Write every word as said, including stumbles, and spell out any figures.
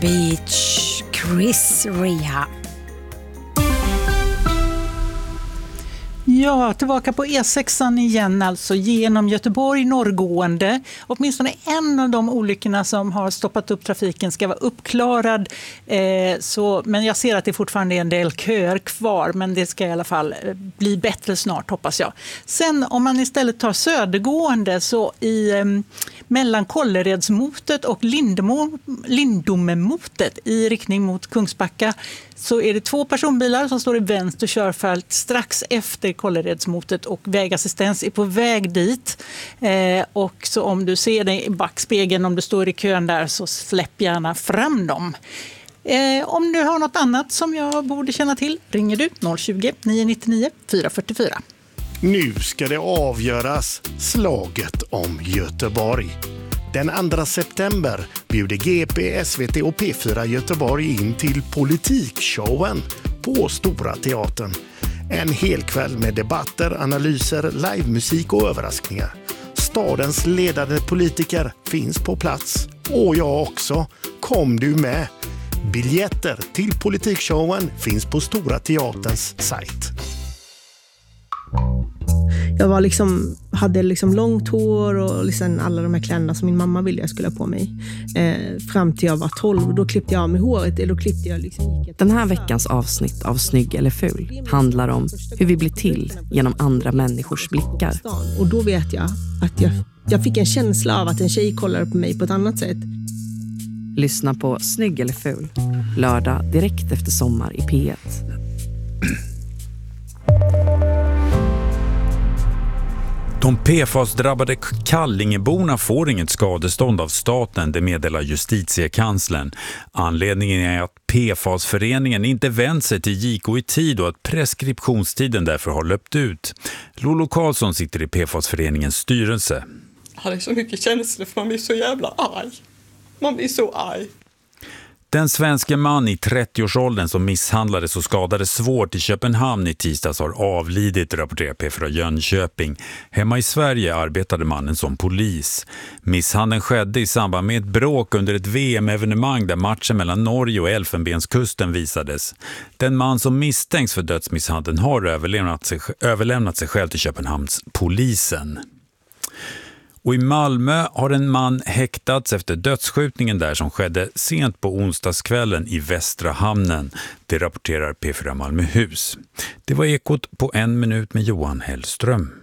Beach, Chris Rea. Ja, tillbaka på E sexan igen, alltså genom Göteborg norrgående. Åtminstone en av de olyckorna som har stoppat upp trafiken ska vara uppklarad. Eh, så, men jag ser att det fortfarande är en del köer kvar, men det ska i alla fall bli bättre snart, hoppas jag. Sen om man istället tar södergående, så i eh, mellan Kålleredsmotet och Lindemo, Lindomemotet i riktning mot Kungsbacka, så är det två personbilar som står i vänster körfält strax efter Kålleredsmotet, och vägassistens är på väg dit. Eh, och så om du ser det i backspegeln, om du står i kön där, så släpp gärna fram dem. Eh, om du har något annat som jag borde känna till, ringer du noll tjugo, nio nio nio, fyra fyra fyra. Nu ska det avgöras, slaget om Göteborg. Den andra september bjuder G P, S V T och P fyra Göteborg in till politikshowen på Stora Teatern. En hel kväll med debatter, analyser, livemusik och överraskningar. Stadens ledande politiker finns på plats. Och jag också. Kom du med? Biljetter till politikshowen finns på Stora Teaterns sajt. Jag var liksom, hade liksom långt hår och liksom alla de här kläderna som min mamma ville jag skulle ha på mig. Eh, fram till jag var tolv, då klippte jag av mig håret. Eller då klippte jag liksom... Den här veckans avsnitt av Snygg eller ful handlar om hur vi blir till genom andra människors blickar. Och då vet jag att jag, jag fick en känsla av att en tjej kollar på mig på ett annat sätt. Lyssna på Snygg eller ful, lördag direkt efter sommar i P ett. De P F A S-drabbade Kallingeborna får inget skadestånd av staten, det meddelar justitiekanslern. Anledningen är att P F A S-föreningen inte vänt sig till J K i tid och att preskriptionstiden därför har löpt ut. Lolo Karlsson sitter i P F A S-föreningens styrelse. Jag hade så mycket känslor för man blir så jävla arg. Man blir så arg. Den svenska man i trettioårsåldern som misshandlades och skadades svårt i Köpenhamn i tisdags har avlidit, rapporterar P fyra Jönköping. Hemma i Sverige arbetade mannen som polis. Misshandeln skedde i samband med ett bråk under ett V M-evenemang där matchen mellan Norge och Elfenbenskusten visades. Den man som misstänks för dödsmisshandeln har överlämnat sig, överlämnat sig själv till Köpenhamns polisen. Och i Malmö har en man häktats efter dödsskjutningen där som skedde sent på onsdagskvällen i Västra hamnen. Det rapporterar P fyra Malmöhus. Det var Ekot på en minut med Johan Hellström.